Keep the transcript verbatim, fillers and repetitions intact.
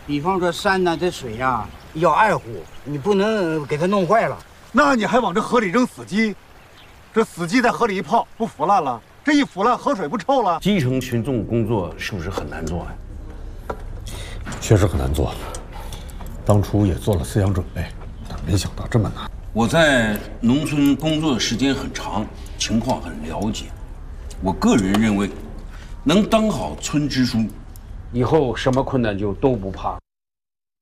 比方说山呐，这水呀、啊、要爱护，你不能给它弄坏了。 那你还往这河里扔死鸡？这死鸡在河里一泡，不腐烂了？这一腐烂，河水不臭了？ 基层群众工作是不是很难做呀？ 确实很难做，当初也做了思想准备，但没想到这么难。 我在农村工作的时间很长，情况很了解。我个人认为，能当好村支书，以后什么困难就都不怕。